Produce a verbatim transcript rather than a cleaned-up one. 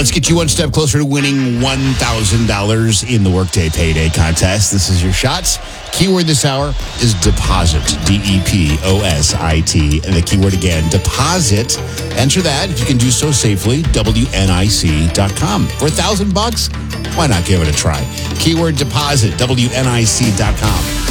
Let's get you one step closer to winning one thousand dollars in the Workday Payday Contest. This is your shot. Keyword this hour is deposit. D E P O S I T. And the keyword again, deposit. Enter that, if you can do so safely, W N I C dot com. For a thousand bucks, why not give it a try? Keyword deposit, W N I C dot com.